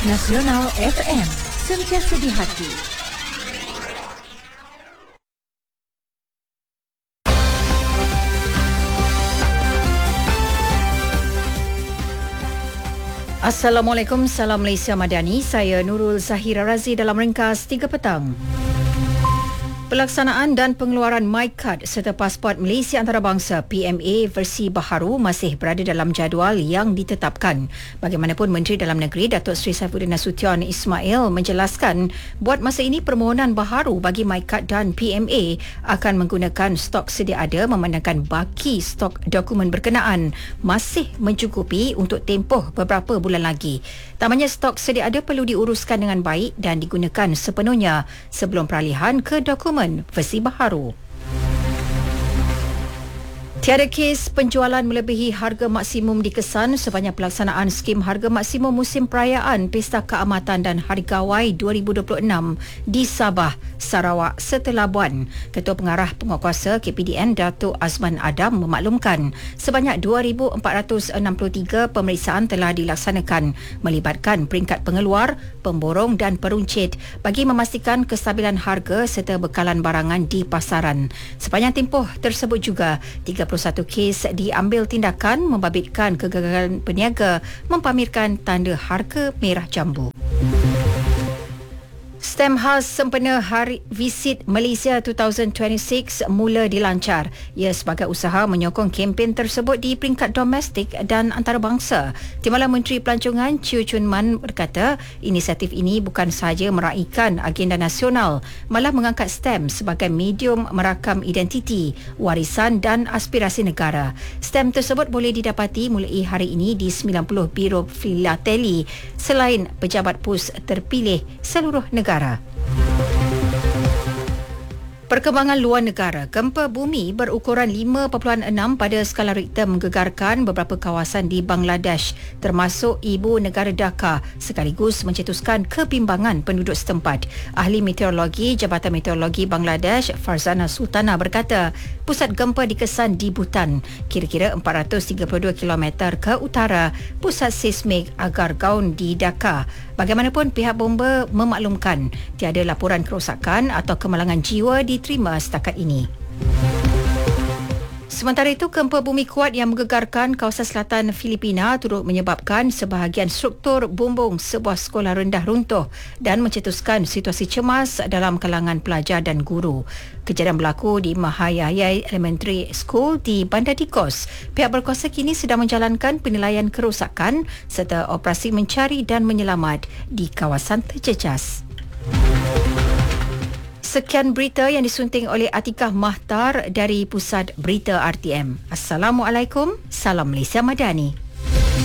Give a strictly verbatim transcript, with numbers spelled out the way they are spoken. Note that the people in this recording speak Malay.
Nasional F M, sentiasa di hati. Assalamualaikum, salam Malaysia Madani. Saya Nurul Zahira Razi dalam ringkas tiga petang. Pelaksanaan dan pengeluaran MyKad serta pasport Malaysia Antarabangsa P M A versi baharu masih berada dalam jadual yang ditetapkan. Bagaimanapun Menteri Dalam Negeri Datuk Seri Saifuddin Nasution Ismail menjelaskan buat masa ini permohonan baharu bagi MyKad dan P M A akan menggunakan stok sedia ada memandangkan baki stok dokumen berkenaan masih mencukupi untuk tempoh beberapa bulan lagi. Tambahnya stok sedia ada perlu diuruskan dengan baik dan digunakan sepenuhnya sebelum peralihan ke dokumen versi baharu. Tiada kes penjualan melebihi harga maksimum dikesan sepanjang pelaksanaan skim harga maksimum musim perayaan Pesta Keamatan dan Hari Gawai dua ribu dua puluh enam di Sabah, Sarawak serta Labuan. Ketua Pengarah Penguatkuasa K P D N Datuk Azman Adam memaklumkan sebanyak dua ribu empat ratus enam puluh tiga pemeriksaan telah dilaksanakan melibatkan peringkat pengeluar, pemborong dan peruncit bagi memastikan kestabilan harga serta bekalan barangan di pasaran. Sepanjang tempoh tersebut juga tiga puluh satu kes diambil tindakan membabitkan kegagalan peniaga mempamerkan tanda harga merah jambu. Stem khas sempena Hari Visit Malaysia dua ribu dua puluh enam mula dilancar. Ia sebagai usaha menyokong kempen tersebut di peringkat domestik dan antarabangsa. Timbalan Menteri Pelancongan Chew Chun Man berkata, inisiatif ini bukan sahaja meraihkan agenda nasional, malah mengangkat STEM sebagai medium merakam identiti, warisan dan aspirasi negara. STEM tersebut boleh didapati mulai hari ini di sembilan puluh biro filateli selain pejabat pus terpilih seluruh negara. Perkembangan luar negara, gempa bumi berukuran lima perpuluhan enam pada skala Richter menggegarkan beberapa kawasan di Bangladesh termasuk ibu negara Dhaka sekaligus mencetuskan kebimbangan penduduk setempat. Ahli meteorologi Jabatan Meteorologi Bangladesh Farzana Sultana berkata pusat gempa dikesan di Butan, kira-kira empat ratus tiga puluh dua kilometer ke utara pusat seismik Agargaon di Dhaka. Bagaimanapun pihak bomba memaklumkan tiada laporan kerosakan atau kemalangan jiwa diterima setakat ini. Sementara itu, gempa bumi kuat yang menggegarkan kawasan selatan Filipina turut menyebabkan sebahagian struktur bumbung sebuah sekolah rendah runtuh dan mencetuskan situasi cemas dalam kalangan pelajar dan guru. Kejadian berlaku di Mahayaya Elementary School di Bandar Dikos. Pihak berkuasa kini sedang menjalankan penilaian kerosakan serta operasi mencari dan menyelamat di kawasan terjejas. Sekian berita yang disunting oleh Atikah Mahtar dari Pusat Berita R T M. Assalamualaikum, salam Malaysia Madani.